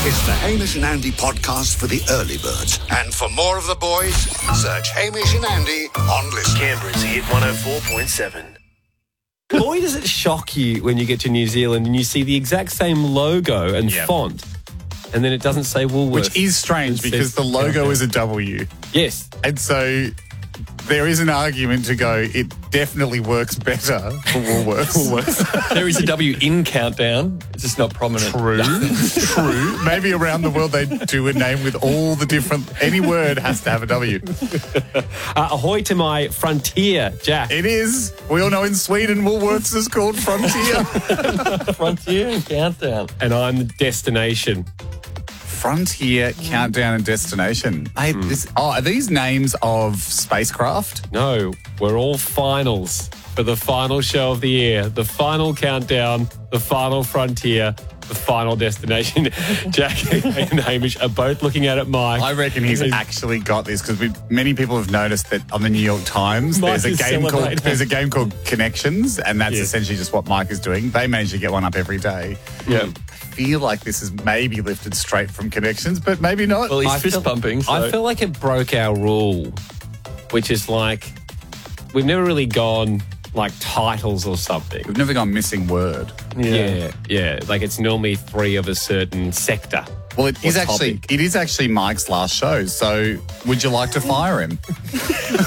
It's the Hamish and Andy podcast for the early birds. And for more of the boys, search Hamish and Andy on Listen. Canberra's Hit 104.7. Boy, does it shock you when you get to New Zealand and you see the exact same logo and font, and then it doesn't say Woolworths. Which is strange because the logo is a W. Yes. And so there is an argument to go, it definitely works better for Woolworths. There is a W in Countdown. It's just not prominent. True. Maybe around the world they do a name with all the different... Any word has to have a W. Ahoy to my Frontier, Jack. It is. We all know in Sweden, Woolworths is called Frontier. Frontier and Countdown. And I'm the Destination. Frontier, Countdown and Destination. Hey, are these names of spacecraft? No, we're all finals for the final show of the year. The final Countdown, the final Frontier, the final Destination. Jack and Hamish are both looking at it, Mike. I reckon he's actually got this because many people have noticed that on the New York Times Mike there's is a game called Connections, and that's essentially just what Mike is doing. They manage to get one up every day. Yeah. I feel like this is maybe lifted straight from Connections, but maybe not. Well, he's fist pumping. So. I feel like it broke our rule, which is like we've never really gone like titles or something. We've never gone missing word. Yeah. Like it's normally 3 of a certain sector. Well, it is actually Mike's last show, so would you like to fire him?